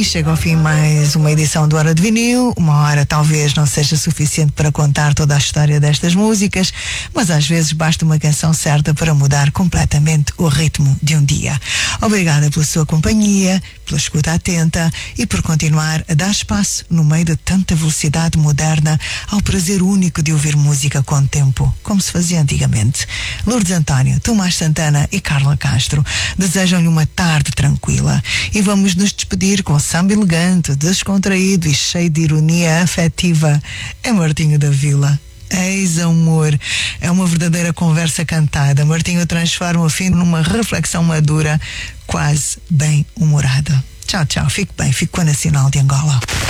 E chega ao fim mais uma edição do Hora de Vinil. Uma hora talvez não seja suficiente para contar toda a história destas músicas, mas às vezes basta uma canção certa para mudar completamente o ritmo de um dia. Obrigada pela sua companhia, pela escuta atenta e por continuar a dar espaço, no meio de tanta velocidade moderna, ao prazer único de ouvir música com tempo, como se fazia antigamente. Lourdes António, Tomás Santana e Carla Castro desejam-lhe uma tarde tranquila e vamos nos despedir com samba elegante, descontraído e cheio de ironia afetiva. É Martinho da Vila. Ex-amor. É uma verdadeira conversa cantada. Martinho transforma o fim numa reflexão madura, quase bem humorada. Tchau, tchau. Fique bem. Fique com a Nacional de Angola.